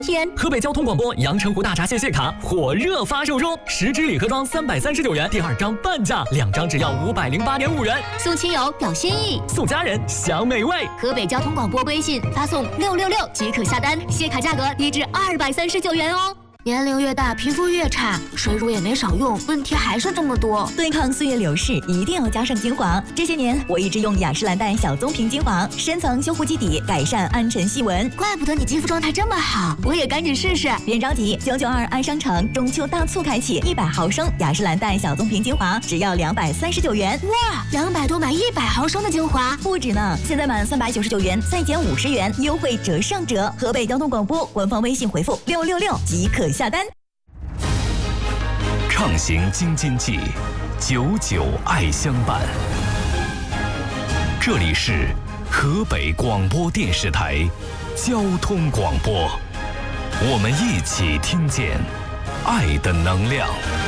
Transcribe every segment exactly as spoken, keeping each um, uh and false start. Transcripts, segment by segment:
天， 河北交通广播阳澄湖大闸蟹蟹卡火热发售中，十支礼盒装三百三十九元，第二张半价，两张只要五百零八点五元。 送亲友表心意， 送家人享美味。 河北交通广播微信发送六六六即可下单，蟹卡价格低至二百三十九元哦。年龄越大，皮肤越差，水乳也没少用，问题还是这么多。 对抗岁月流逝，一定要加上精华。这些年，我一直用雅诗兰黛小棕瓶精华，深层修护基底，改善暗沉细纹。 怪不得你肌肤状态这么好，我也赶紧试试。 别着急，九九二爱商城中秋大促开启，一百毫升雅诗兰黛小棕瓶精华只要两百三十九元。 哇，两百多买一百毫升的精华， 不止呢！现在满三百九十九元再减五十元，优惠折上折。河北交通广播官方微信回复六六六即可下单。 畅行京津冀，久久爱相伴。这里是河北广播电视台交通广播，我们一起听见爱的能量。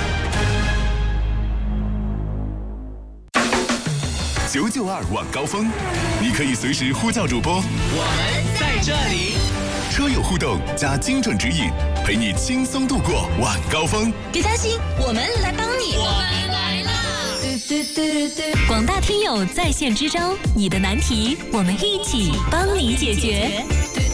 九九二晚高峰，你可以随时呼叫主播， 我们在这里。 车友互动加精准指引，陪你轻松度过晚高峰。 别担心，我们来帮你。 我们来啦！ 广大听友在线支招，你的难题我们一起帮你解决。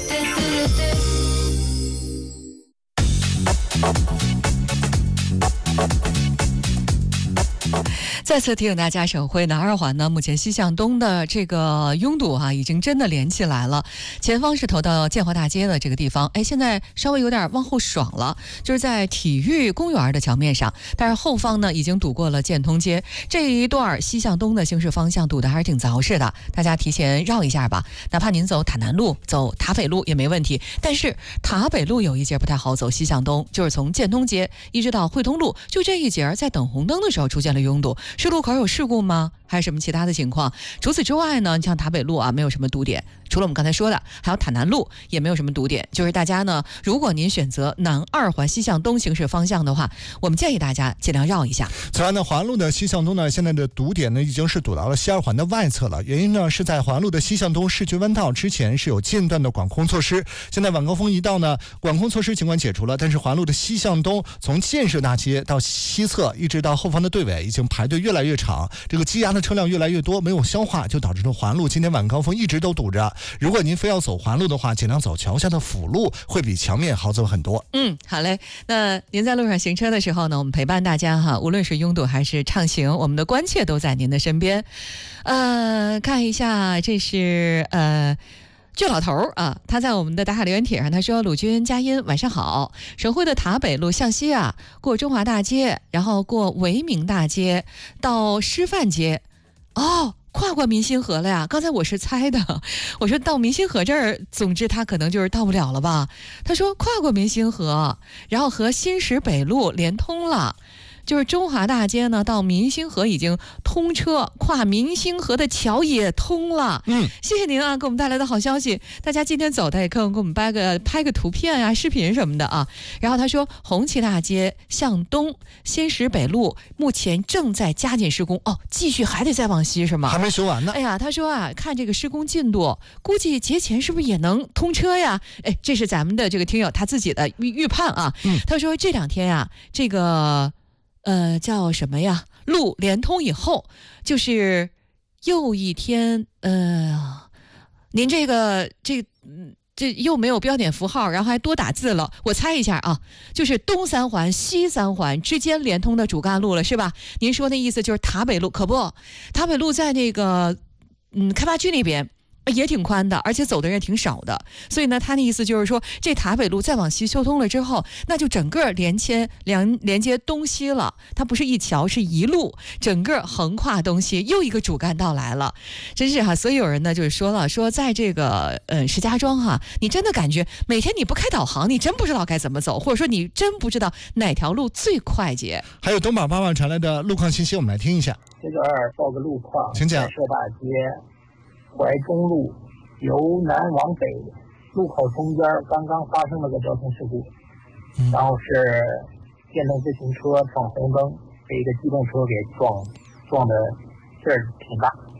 再次提醒大家，省会南二环呢，目前西向东的这个拥堵哈、啊，已经真的连起来了。前方是投到建华大街的这个地方，哎，现在稍微有点往后爽了，就是在体育公园的桥面上。但是后方呢，已经堵过了建通街这一段西向东的行驶方向，堵得还是挺凿实的。大家提前绕一下吧，哪怕您走塔南路、走塔北路也没问题。但是塔北路有一节不太好走，西向东就是从建通街一直到汇通路，就这一节在等红灯的时候出现了拥堵。是路口有事故吗？还是什么其他的情况？除此之外呢，像塔北路啊，没有什么堵点。除了我们刚才说的，还有塔南路也没有什么堵点。就是大家呢，如果您选择南二环西向东行驶方向的话，我们建议大家尽量绕一下。 此外呢，环路的西向东呢，现在的堵点呢已经是堵到了西二环的外侧了。原因呢是在环路的西向东市区弯道之前是有间断的管控措施。现在晚高峰一到呢，管控措施尽管解除了，但是环路的西向东从建设大街到西侧一直到后方的队尾已经排队越来越长，这个积压的车辆越来越多，没有消化，就导致了环路今天晚高峰一直都堵着。如果您非要走环路的话，尽量走桥下的辅路，会比墙面好走很多。 嗯，好嘞。那您在路上行车的时候呢，我们陪伴大家哈，无论是拥堵还是畅行，我们的关切都在您的身边。呃，看一下，这是呃。巨老头啊，他在我们的打卡留言帖上，他说：“鲁军佳音，晚上好。省会的塔北路向西啊，过中华大街，然后过维明大街，到师范街，哦。”跨过民心河了呀！刚才我是猜的，我说到民心河这儿，总之他可能就是到不了了吧？他说跨过民心河，然后和新石北路连通了。就是中华大街呢，到民兴河已经通车，跨民兴河的桥也通了。 嗯， 谢谢您啊，给我们带来的好消息。大家今天走的也可以给我们拍个拍个图片啊、视频什么的啊。然后他说，红旗大街向东，新石北路目前正在加紧施工。哦，继续还得再往西是吗？ 还没修完呢。 哎呀，他说啊，看这个施工进度，估计节前是不是也能通车呀？哎，这是咱们的这个听友他自己的预预判啊。 嗯， 他说这两天呀、啊，这个。呃，叫什么呀？路连通以后，就是又一天，呃，您这个这这又没有标点符号，然后还多打字了。我猜一下啊，就是东三环、西三环之间连通的主干路了，是吧？您说的意思就是塔北路，可不？塔北路在那个嗯开发区那边。也挺宽的，而且走的人也挺少的，所以呢，他的意思就是说，这塔北路再往西修通了之后，那就整个连接连连接东西了。它不是一桥，是一路，整个横跨东西，又一个主干道来了，真是哈。所以有人呢就是说了，说在这个呃石家庄哈，你真的感觉每天你不开导航，你真不知道该怎么走，或者说你真不知道哪条路最快捷。 还有东宝爸爸传来的路况信息，我们来听一下。 这个二报个路况， 请讲。 建设大街。怀中路由南往北路口中间刚刚发生了个交通事故，嗯、然后是电动自行车闯红灯，被一个机动车给撞，撞的劲儿挺大。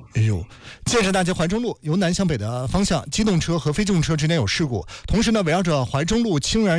哎呦，建设大街怀中路由南向北的方向，机动车和非机动车之间有事故，同时呢，围绕着怀中路清源